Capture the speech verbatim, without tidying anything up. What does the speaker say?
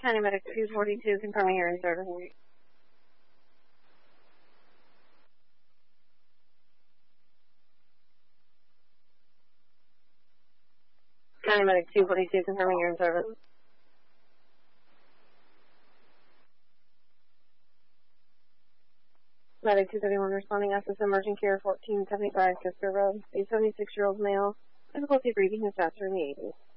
County Medic two forty-two, confirming you're in service. County Medic two forty-two, confirming you're in service. Medic two thirty-one responding, access emergent care fourteen seventy-five Kisker Road. A seventy-six-year-old male, difficulty breathing, his stats are in the eighties.